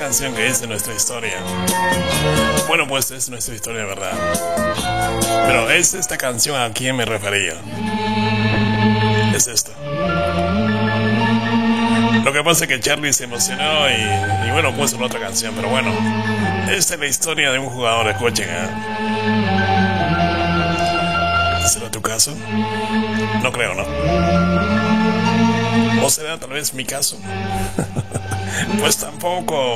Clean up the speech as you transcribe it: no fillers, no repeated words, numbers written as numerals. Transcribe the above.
canción que dice nuestra historia. Bueno, pues es nuestra historia, ¿verdad? Pero es esta canción a quien me refería. Es esta. Lo que pasa es que Charlie se emocionó y bueno, puso otra canción. Pero bueno, esta es la historia de un jugador. Escuchen, ¿eh? ¿Será tu caso? No creo, ¿no? ¿O será tal vez mi caso? Pues tampoco.